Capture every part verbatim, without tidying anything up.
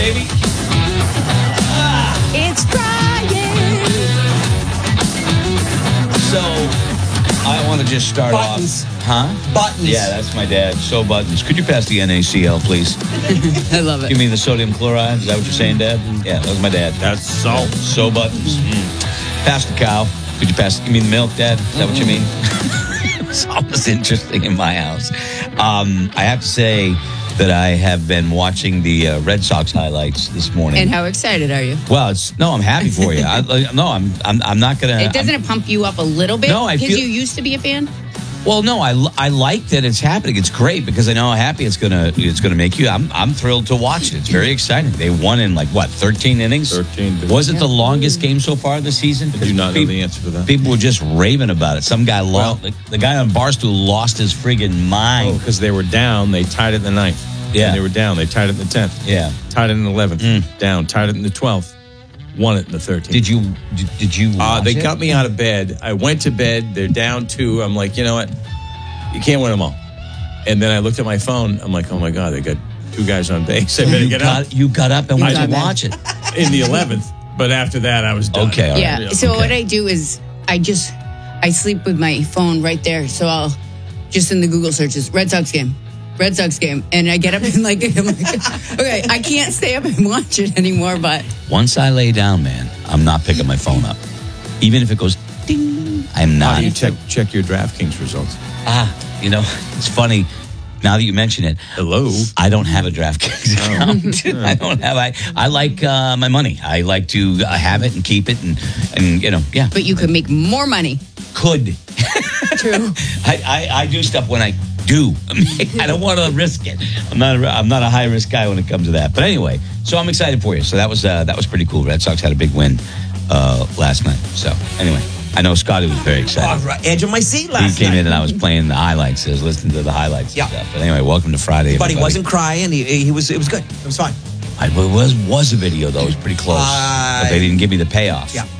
baby. It's Brian. So, I want to just start Buttons. off. Huh? Buttons. Yeah, that's my dad. So buttons. Could you pass the N A C L, please? I love it. Give me the sodium chloride. Is that what you're saying, Dad? Yeah, that was my dad. That's salt. So buttons. Mm. Pass the cow. Could you pass? You mean the milk, Dad? Is that what you mean? It's almost interesting in my house. Um, I have to say that I have been watching the uh, Red Sox highlights this morning. And how excited are you? Well, it's no, I'm happy for you. I, no, I'm, I'm, I'm not gonna. It doesn't I'm, it pump you up a little bit? No, I because feel- you used to be a fan. Well, no, I, I like that it's happening. It's great because I know how happy it's gonna it's gonna make you. I'm I'm thrilled to watch it. It's very exciting. They won in like what thirteen innings. thirteen. Was it the longest game so far this season? I do not know the answer to that. People were just raving about it. Some guy lost. Well- the, the guy on Barstool lost his friggin' mind. Because they were down, they tied it in the ninth. Yeah. And they were down, they tied it in the tenth. Yeah. Tied it in the eleventh. Mm. Down, tied it in the twelfth. Won it in the thirteenth. Did you did, did you? Uh, watch they it? got me out of bed. I went to bed. They're down two. I'm like, you know what? You can't win them all. And then I looked at my phone. I'm like, oh my God, they got two guys on base. I better You get got, up you got up and went got to back. watch it. in the eleventh. But after that, I was done. Okay, all right. Yeah. So okay. what I do is I just I sleep with my phone right there. So I'll just in the Google searches Red Sox game, Red Sox game, and I get up and like, I'm like okay, I can't stay up and watch it anymore. But Once I lay down, man, I'm not picking my phone up, even if it goes ding. I'm How not. do you check, check your DraftKings results? Ah, you know, it's funny. Now that you mention it, Hello. I don't have a DraftKings account. I don't have. I I like uh, my money. I like to uh, have it and keep it, and and you know, yeah. but you could make more money. Could. True. I, I, I do stuff when I do. I mean, I don't want to risk it. I'm not. A, I'm not a high risk guy when it comes to that. But anyway, so I'm excited for you. So that was uh, that was pretty cool. Red Sox had a big win uh, last night. So anyway, I know Scotty was very excited. Oh, right. Edge of my seat He last came night. in and I was playing the highlights. I was listening to the highlights Yeah. and stuff. But anyway, welcome to Friday. But he everybody. wasn't crying. He, he was. It was good. It was fine. I, it was was a video though. It was pretty close, Uh, but they didn't give me the payoff. Yeah.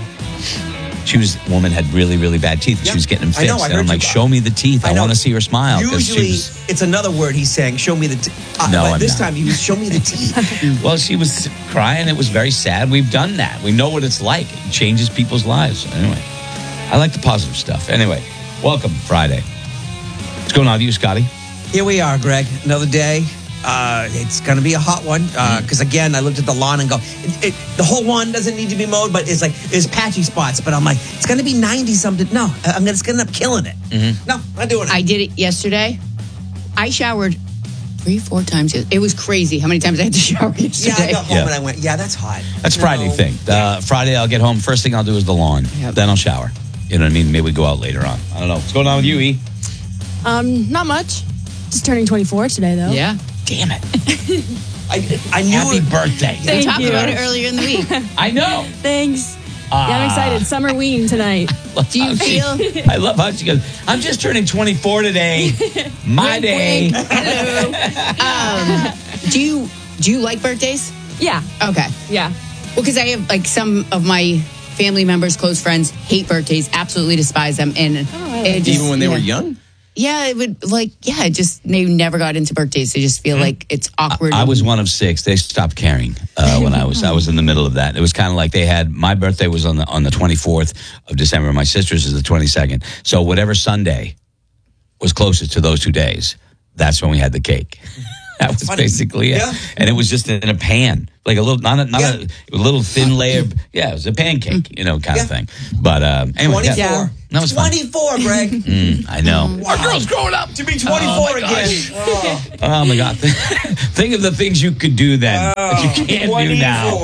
She was woman had really really bad teeth. Yeah. She was getting them I know, fixed, I and heard I'm like, you- show me the teeth. I, I know. want to see her smile. 'cause she Usually, was- it's another word he's saying. Show me the. T- uh, No, but I'm this not. time he was. Show me the teeth. well, she was crying. It was very sad. We've done that. We know what it's like. It changes people's lives. Anyway, I like the positive stuff. Anyway, welcome Friday. What's going on with you, Scotty? Here we are, Greg. Another day. Uh, it's going to be a hot one because again, I looked at the lawn and go, it, it, the whole lawn doesn't need to be mowed, but it's like there's patchy spots. But I'm like, it's going to be ninety something. No, I'm going to end up killing it. Mm-hmm. No, I'm not doing it. I did it yesterday. I showered three, four times. It was crazy how many times I had to shower yeah, yesterday. I got home Yeah. and I went, yeah, that's hot. That's No. Friday thing. Uh, Friday, I'll get home. First thing I'll do is the lawn. Yep. Then I'll shower. You know what I mean? Maybe we go out later on. I don't know. What's going on with you, E? Um, not much. Just turning twenty-four today, though. Yeah. Damn it. I, I knew Happy it. birthday. We Thank talked you. about it earlier in the week. I know. Thanks. Ah. Yeah, I'm excited. Summer ween tonight. Do you feel? I love how she goes, I'm just turning twenty-four today. My day. Hello. Um, do you do you like birthdays? Yeah, Okay. yeah. Well, because I have like some of my family members, close friends, hate birthdays, absolutely despise them, and I like it just, Even when they yeah. were young? Yeah, it would like yeah, it just they never got into birthdays. They just feel like it's awkward. I was one of six. They stopped caring uh, when I was I was in the middle of that. It was kind of like they had my birthday was on the on the twenty-fourth of December. My sister's is the twenty-second. So whatever Sunday was closest to those two days, that's when we had the cake. That was Funny. basically it. Yeah. And it was just in a pan, like a little, not a, not Yeah. a, a little thin layer. Yeah, it was a pancake, you know, kind Yeah. of thing. But um, anyway, twenty-four. yeah. That was fun. twenty-four, Greg. Mm, I know. Wow. Our girl's growing up To be twenty-four Oh, my again. gosh. Oh. Oh my God! Think of the things you could do then that you can't do now.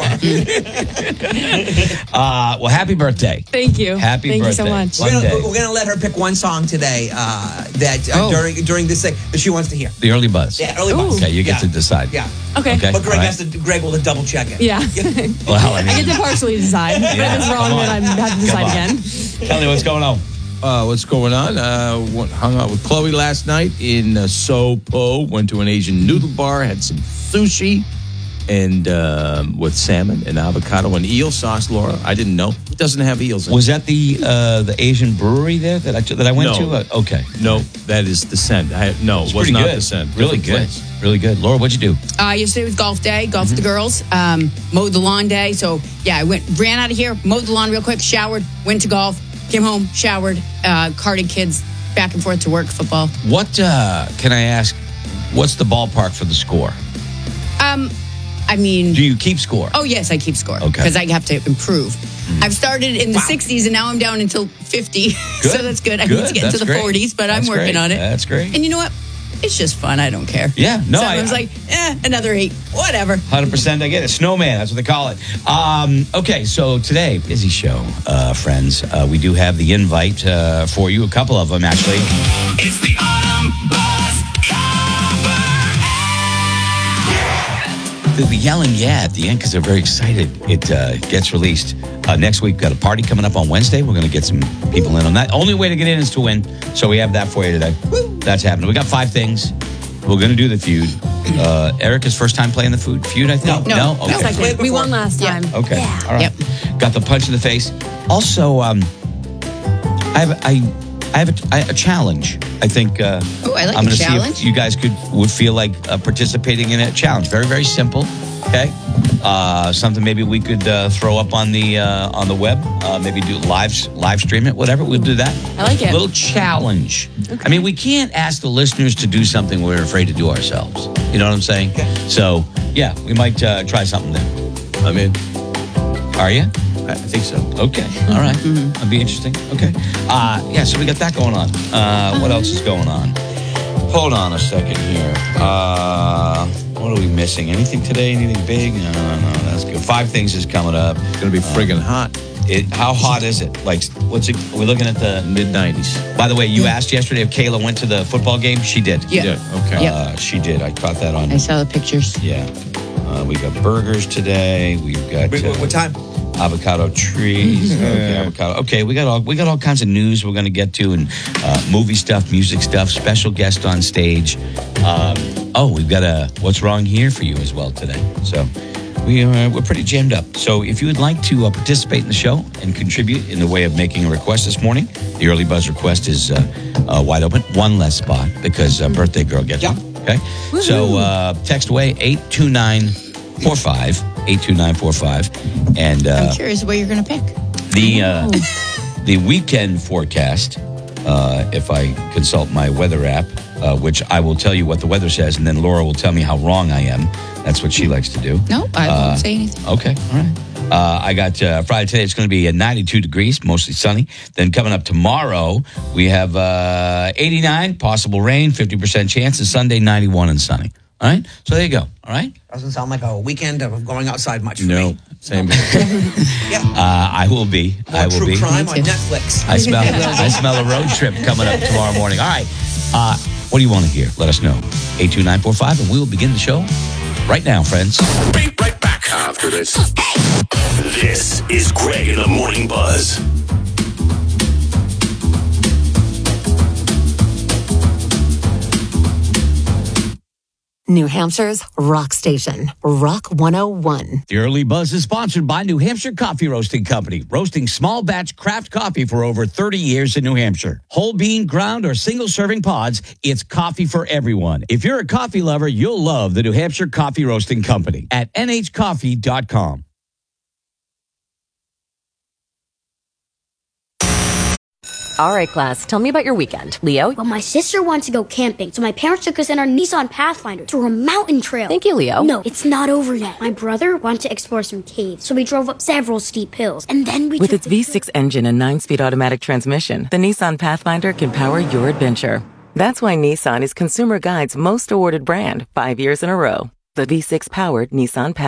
Uh, well, happy birthday! Thank you. Happy Thank birthday. you so much. We're One gonna, day. we're gonna let her pick one song today uh, that uh, Oh. during during this thing that she wants to hear. The early buzz. Yeah, early buzz. Okay, you get Yeah. to decide. Yeah. Okay. Okay. But Greg All right. has to. Greg will double check it. Yeah. Well, I I mean, get to partially decide. But Yeah, if it's wrong, come then on. I have to decide Come on. again. Tell me what's going on. Uh, what's going on? Uh, went, hung out with Chloe last night in uh, So Po. Went to an Asian noodle bar, had some sushi. and um, with salmon and avocado and eel sauce, Laura. I didn't know. It doesn't have eels in it. Was that the uh, the Asian brewery there that I that I went No. to? Uh, okay, No, that is the scent. I, no, it's it was pretty not good. the scent. Really Different good, place. really good. Laura, what'd you do? Uh, yesterday was golf day, golf with the girls, um, mowed the lawn day. So yeah, I went, ran out of here, mowed the lawn real quick, showered, went to golf, came home, showered, uh, carted kids back and forth to work, football. What uh, can I ask? What's the ballpark for the score? Um, I mean, Do you keep score? oh yes, I keep score Okay. because I have to improve. I've started in the sixties and now I'm down until fifty, Good. so that's good. I Good. need to get That's into the great. forties, but That's I'm working great. on it. That's great. And you know what? It's just fun. I don't care. Yeah, no, so I- I was I- like, eh, another eight, whatever. one hundred percent I get it. Snowman, that's what they call it. Um, okay, so today, busy show, uh, friends. Uh, we do have the invite uh, for you, a couple of them, actually. It's the Autumn Buzz They'll be yelling yeah at the end because they're very excited. It uh, gets released. Uh, next week, we've got a party coming up on Wednesday. We're going to get some people in on that. Only way to get in is to win. So we have that for you today. That's happening. We got five things. We're going to do the feud. Uh, Erica's first time playing the food feud, I think? No. No. Okay. No. Second. We won last Yeah. time. Okay. Yeah. All right. Yep. Got the punch in the face. Also, um, I have I, I have a, I, a challenge. I think. Uh, Ooh, I like I'm a gonna see challenge. if you guys could would feel like uh, participating in a challenge. Very very simple. Okay. Uh, something maybe we could uh, throw up on the uh, on the web. Uh, maybe do live live stream it. Whatever. We'll do that. I like it. A little challenge. I mean, we can't ask the listeners to do something we're afraid to do ourselves. You know what I'm saying? So yeah, we might uh, try something there. I'm in. Are you? I think so. Okay. All right. That'd be interesting. Okay. Uh, yeah, so we got that going on. Uh, what else is going on? Hold on a second here. Uh, what are we missing? Anything today? Anything big? No, no, no. That's good. Five things is coming up. It's going to be friggin' hot. It, how hot is it? Like, what's it? Are we looking at the Mid nineties. By the way, you asked yesterday if Kayla went to the football game. She did. Yeah. Yeah. Okay. Yep. Uh, she did. I caught that on. I saw the pictures. Yeah. Uh, we got burgers today. We've got. Wait, uh, what, what time? avocado trees. Okay, avocado. Okay, we got all we got all kinds of news we're going to get to, and uh, movie stuff, music stuff, special guest on stage. Um, oh, we've got a what's wrong here for you as well today. So we are we're pretty jammed up. So if you would like to uh, participate in the show and contribute in the way of making a request this morning, the early buzz request is uh, uh, wide open. One less spot because uh, birthday girl gets Yeah. one. Okay, so uh, text away eight two nine four five. eight two nine four five. And uh, I'm curious what you're going to pick. the uh, the weekend forecast, uh, if I consult my weather app, uh, which I will tell you what the weather says, and then Laura will tell me how wrong I am. That's what she likes to do. No, I Uh, won't say anything. Okay, all right. Uh, I got uh, Friday today. It's going to be uh, ninety-two degrees, mostly sunny. Then coming up tomorrow, we have uh, eighty-nine, possible rain, fifty percent chance, and Sunday ninety-one and sunny. All right, so there you go. All right. Doesn't sound like a weekend of going outside much for No. me. Same. Yeah. Uh, I will be. More I will true be. crime Me on too. Netflix. I smell I smell a road trip coming up tomorrow morning. All right. Uh, what do you want to hear? Let us know. eight two nine four five, and we will begin the show right now, friends. Be right back after this. This is Greg in the Morning Buzz. New Hampshire's rock station, Rock one oh one. The Early Buzz is sponsored by New Hampshire Coffee Roasting Company, roasting small batch craft coffee for over thirty years in New Hampshire. Whole bean, ground, or single serving pods, it's coffee for everyone. If you're a coffee lover, you'll love the New Hampshire Coffee Roasting Company at n h coffee dot com. All right, class, tell me about your weekend. Leo? Well, my sister wants to go camping, so my parents took us in our Nissan Pathfinder through a mountain trail. Thank you, Leo. No, it's not over yet. My brother wanted to explore some caves, so we drove up several steep hills, and then we With took its the V six engine and nine-speed automatic transmission, the Nissan Pathfinder can power your adventure. That's why Nissan is Consumer Guide's most awarded brand five years in a row. The V six-powered Nissan Pathfinder.